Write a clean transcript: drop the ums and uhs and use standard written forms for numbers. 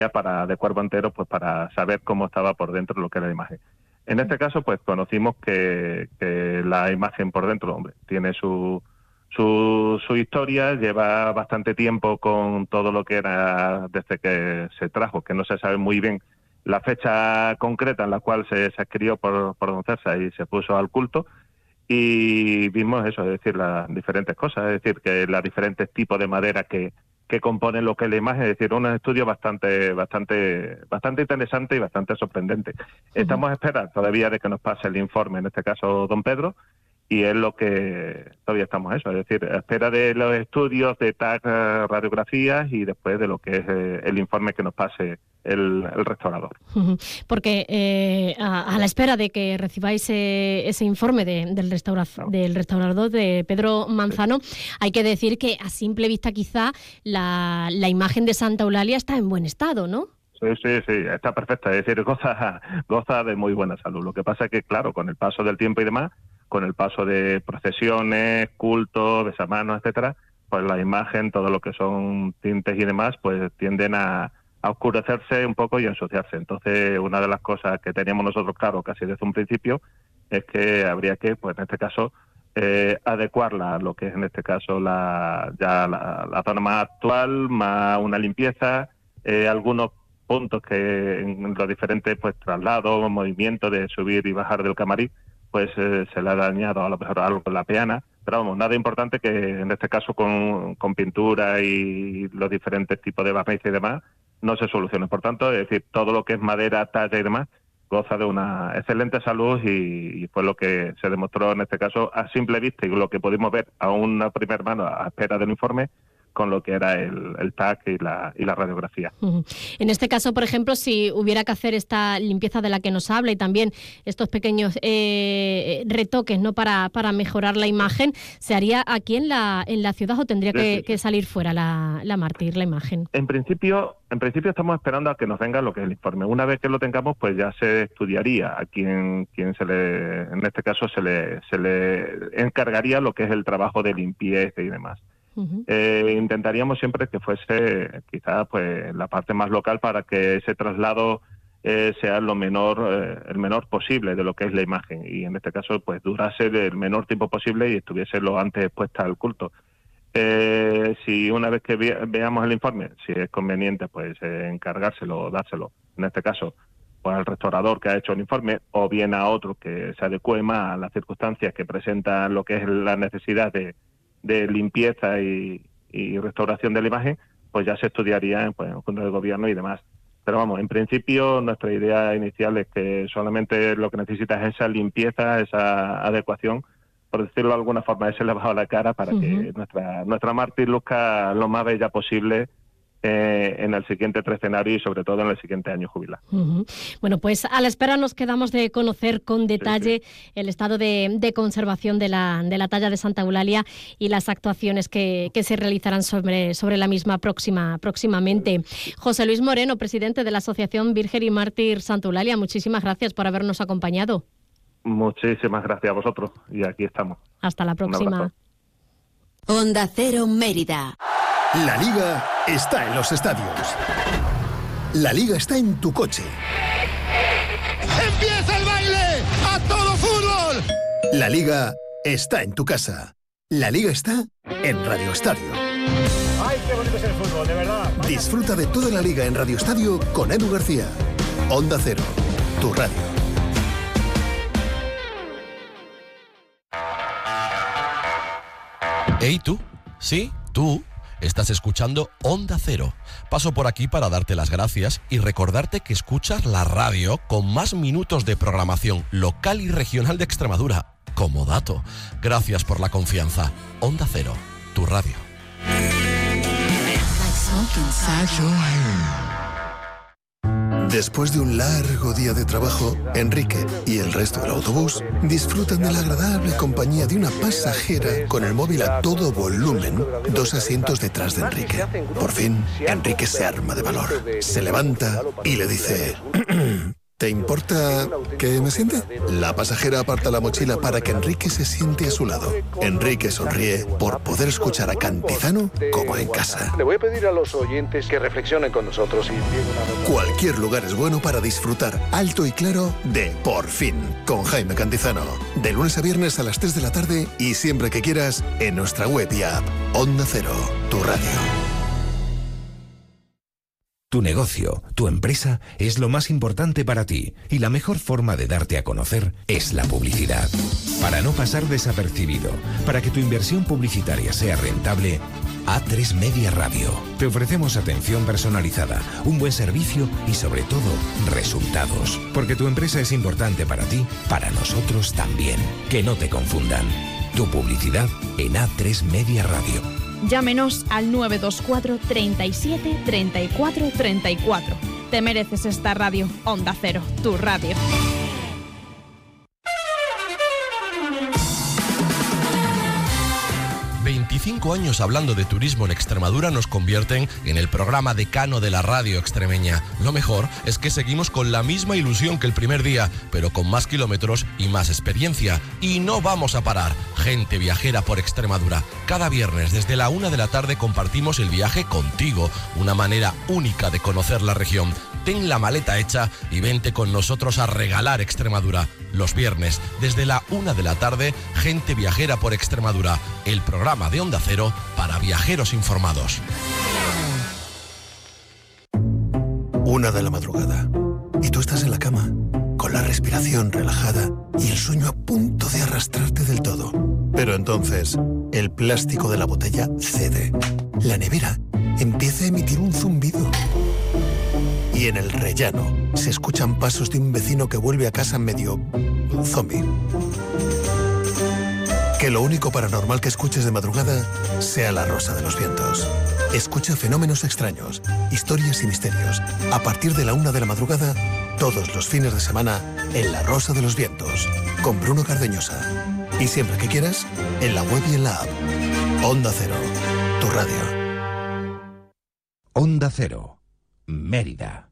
de cuerpo entero, pues para saber cómo estaba por dentro lo que era la imagen. En este caso, pues conocimos que la imagen por dentro, hombre, tiene su historia, lleva bastante tiempo con todo lo que era desde que se trajo, que no se sabe muy bien la fecha concreta en la cual se adquirió por don César y se puso al culto, y vimos eso, es decir, las diferentes cosas, es decir, que los diferentes tipos de madera que componen lo que es la imagen, es decir, un estudio bastante interesante y bastante sorprendente. Estamos a esperar todavía de que nos pase el informe, en este caso don Pedro, y es lo que todavía estamos eso, es decir, a espera de los estudios de TAC, radiografías, y después de lo que es el informe que nos pase el restaurador. Porque a la espera de que recibáis ese informe del restaurador de Pedro Manzano, hay que decir que a simple vista quizá la imagen de Santa Eulalia está en buen estado, ¿no? Sí, está perfecta, es decir, goza de muy buena salud. Lo que pasa es que, claro, con el paso del tiempo y demás, con el paso de procesiones, cultos, besamanos, etcétera, pues la imagen, todo lo que son tintes y demás, pues tienden a oscurecerse un poco y a ensuciarse. Entonces, una de las cosas que teníamos nosotros claro casi desde un principio es que habría que, pues en este caso, adecuarla a lo que es en este caso la zona más actual, más una limpieza, algunos puntos que en los diferentes pues traslados, movimientos de subir y bajar del camarín, pues se le ha dañado a lo mejor algo con la peana, pero vamos, nada importante que en este caso con pintura y los diferentes tipos de barniz y demás no se soluciona. Por tanto, es decir, todo lo que es madera, talla y demás goza de una excelente salud, y fue lo que se demostró en este caso a simple vista y lo que pudimos ver a una primera mano a espera del informe con lo que era el TAC y la radiografía. En este caso, por ejemplo, si hubiera que hacer esta limpieza de la que nos habla y también estos pequeños retoques, ¿no?, para mejorar la imagen, ¿se haría aquí en la ciudad o tendría que salir fuera la mártir, la imagen? En principio estamos esperando a que nos venga lo que es el informe. Una vez que lo tengamos, pues ya se estudiaría a quien en este caso se le encargaría lo que es el trabajo de limpieza y demás. Intentaríamos siempre que fuese quizás pues la parte más local para que ese traslado sea el menor posible de lo que es la imagen, y en este caso pues durase el menor tiempo posible y estuviese lo antes expuesta al culto. Si una vez que veamos el informe, si es conveniente pues encargárselo o dárselo, en este caso pues al restaurador que ha hecho el informe, o bien a otro que se adecue más a las circunstancias que presentan lo que es la necesidad de limpieza y restauración de la imagen, pues ya se estudiaría en Junta de Gobierno y demás. Pero vamos, en principio nuestra idea inicial es que solamente lo que necesita es esa limpieza, esa adecuación, por decirlo de alguna forma, ese lavado a la cara para que nuestra mártir luzca lo más bella posible en el siguiente escenario y sobre todo en el siguiente año jubilar. Bueno, pues a la espera nos quedamos de conocer con detalle el estado de conservación de la talla de Santa Eulalia y las actuaciones que se realizarán sobre la misma próximamente. José Luis Moreno, presidente de la Asociación Virgen y Mártir Santa Eulalia, muchísimas gracias por habernos acompañado. Muchísimas gracias a vosotros y aquí estamos. Hasta la próxima. Onda Cero Mérida. La Liga está en los estadios. La Liga está en tu coche. ¡Empieza el baile! ¡A todo fútbol! La Liga está en tu casa. La Liga está en Radio Estadio. ¡Ay, qué bonito es el fútbol, de verdad! Vaya. Disfruta de toda la Liga en Radio Estadio con Edu García. Onda Cero, tu radio. Hey, tú. ¿Sí? ¿Tú? Estás escuchando Onda Cero. Paso por aquí para darte las gracias y recordarte que escuchas la radio con más minutos de programación local y regional de Extremadura. Como dato, gracias por la confianza. Onda Cero, tu radio. Después de un largo día de trabajo, Enrique y el resto del autobús disfrutan de la agradable compañía de una pasajera con el móvil a todo volumen, 2 asientos detrás de Enrique. Por fin, Enrique se arma de valor, se levanta y le dice: ¿Te importa que me siente? La pasajera aparta la mochila para que Enrique se siente a su lado. Enrique sonríe por poder escuchar a Cantizano como en casa. Le voy a pedir a los oyentes que reflexionen con nosotros y... Cualquier lugar es bueno para disfrutar alto y claro de Por Fin, con Jaime Cantizano. De lunes a viernes a las 3 de la tarde y siempre que quieras en nuestra web y app. Onda Cero, tu radio. Tu negocio, tu empresa, es lo más importante para ti y la mejor forma de darte a conocer es la publicidad. Para no pasar desapercibido, para que tu inversión publicitaria sea rentable, A3 Media Radio. Te ofrecemos atención personalizada, un buen servicio y sobre todo, resultados. Porque tu empresa es importante para ti, para nosotros también. Que no te confundan. Tu publicidad en A3 Media Radio. Llámenos al 924 37 34 34. Te mereces esta radio. Onda Cero, tu radio. ...25 años hablando de turismo en Extremadura nos convierten en el programa decano de la radio extremeña. Lo mejor es que seguimos con la misma ilusión que el primer día, pero con más kilómetros y más experiencia. Y no vamos a parar. Gente viajera por Extremadura. Cada viernes desde la 1 de la tarde compartimos el viaje contigo. Una manera única de conocer la región. Ten la maleta hecha y vente con nosotros a regalar Extremadura. Los viernes, desde la 1 de la tarde, Gente viajera por Extremadura. El programa de Onda Cero para viajeros informados. 1 de la madrugada. Y tú estás en la cama, con la respiración relajada y el sueño a punto de arrastrarte del todo. Pero entonces, el plástico de la botella cede. La nevera empieza a emitir un zumbido. Y en el rellano se escuchan pasos de un vecino que vuelve a casa medio zombie. Que lo único paranormal que escuches de madrugada sea La Rosa de los Vientos. Escucha fenómenos extraños, historias y misterios. A partir de la 1 de la madrugada, todos los fines de semana, en La Rosa de los Vientos, con Bruno Cardeñosa. Y siempre que quieras, en la web y en la app. Onda Cero, tu radio. Onda Cero, Mérida.